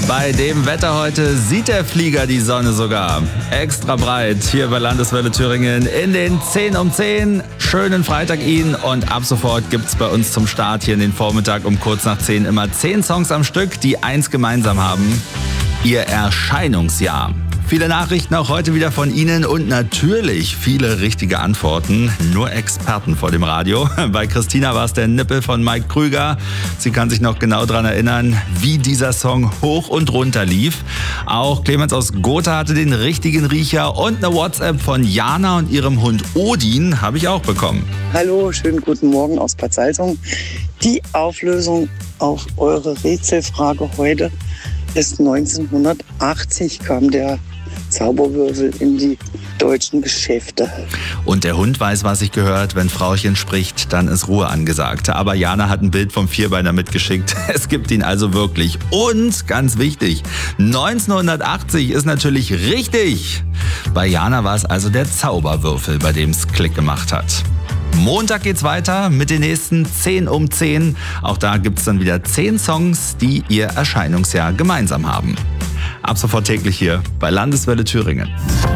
Bei dem Wetter heute sieht der Flieger die Sonne sogar. Extra breit hier bei Landeswelle Thüringen in den 10 um 10. Schönen Freitag Ihnen und ab sofort gibt's bei uns zum Start hier in den Vormittag um kurz nach 10 immer 10 Songs am Stück, die eins gemeinsam haben: ihr Erscheinungsjahr. Viele Nachrichten auch heute wieder von Ihnen und natürlich viele richtige Antworten. Nur Experten vor dem Radio. Bei Christina war es der Nippel von Mike Krüger. Sie kann sich noch genau daran erinnern, wie dieser Song hoch und runter lief. Auch Clemens aus Gotha hatte den richtigen Riecher und eine WhatsApp von Jana und ihrem Hund Odin habe ich auch bekommen. Hallo, schönen guten Morgen aus Bad Salzung. Die Auflösung auf eure Rätselfrage heute ist: 1980 kam der Zauberwürfel in die deutschen Geschäfte. Und der Hund weiß, was sich gehört. Wenn Frauchen spricht, dann ist Ruhe angesagt. Aber Jana hat ein Bild vom Vierbeiner mitgeschickt. Es gibt ihn also wirklich. Und, ganz wichtig, 1980 ist natürlich richtig. Bei Jana war es also der Zauberwürfel, bei dem es Klick gemacht hat. Montag geht's weiter mit den nächsten 10 um 10. Auch da gibt's dann wieder 10 Songs, die ihr Erscheinungsjahr gemeinsam haben. Ab sofort täglich hier bei Landeswelle Thüringen.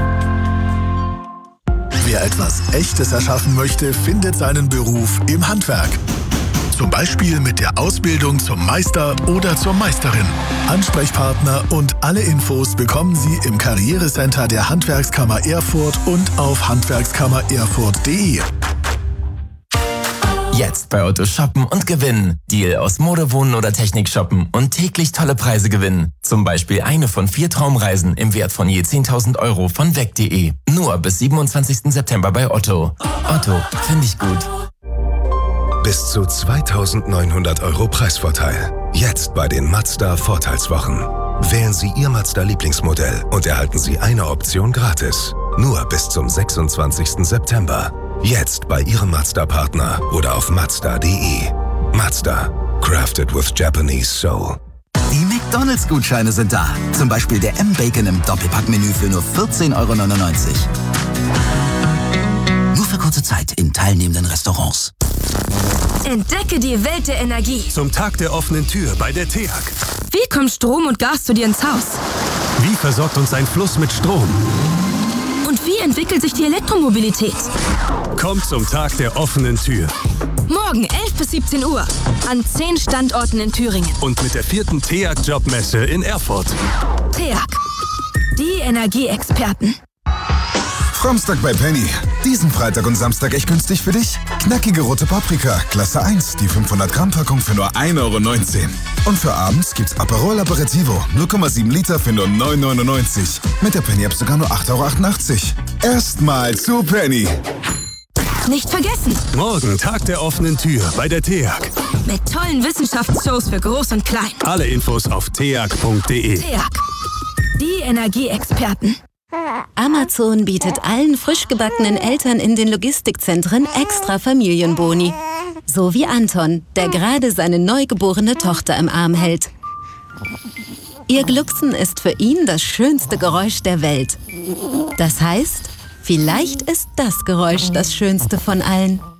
Wer etwas Echtes erschaffen möchte, findet seinen Beruf im Handwerk. Zum Beispiel mit der Ausbildung zum Meister oder zur Meisterin. Ansprechpartner und alle Infos bekommen Sie im Karrierecenter der Handwerkskammer Erfurt und auf handwerkskammererfurt.de. Jetzt bei Otto shoppen und gewinnen. Deal aus Mode, Wohnen oder Technik shoppen und täglich tolle Preise gewinnen. Zum Beispiel eine von 4 Traumreisen im Wert von je 10.000 € von weg.de. Nur bis 27. September bei Otto. Otto, finde ich gut. Bis zu 2.900 € Preisvorteil. Jetzt bei den Mazda Vorteilswochen. Wählen Sie Ihr Mazda Lieblingsmodell und erhalten Sie eine Option gratis. Nur bis zum 26. September. Jetzt bei Ihrem Mazda-Partner oder auf Mazda.de. Mazda. Crafted with Japanese Soul. Die McDonalds-Gutscheine sind da. Zum Beispiel der M-Bacon im Doppelpackmenü für nur 14,99 €. Nur für kurze Zeit in teilnehmenden Restaurants. Entdecke die Welt der Energie. Zum Tag der offenen Tür bei der TEAG. Wie kommt Strom und Gas zu dir ins Haus? Wie versorgt uns ein Fluss mit Strom? Und wie entwickelt sich die Elektromobilität? Kommt zum Tag der offenen Tür. Morgen 11 bis 17 Uhr an 10 Standorten in Thüringen. Und mit der 4. TEAG-Jobmesse in Erfurt. TEAG, die Energieexperten. Fromstag bei Penny. Diesen Freitag und Samstag echt günstig für dich? Knackige rote Paprika, Klasse 1, die 500 Gramm Packung für nur 1,19 €. Und für abends gibt's Aperol Aperitivo, 0,7 Liter für nur 9,99 €. Mit der Penny-App sogar nur 8,88 €. Erstmal zu Penny. Nicht vergessen, Morgen Tag der offenen Tür bei der TEAG. mit tollen Wissenschaftsshows für Groß und Klein. Alle Infos auf teag.de. TEAG, die Energieexperten. Amazon bietet allen frisch gebackenen Eltern in den Logistikzentren extra Familienboni. So wie Anton, der gerade seine neugeborene Tochter im Arm hält. Ihr Glucksen ist für ihn das schönste Geräusch der Welt. Das heißt, vielleicht ist das Geräusch das schönste von allen.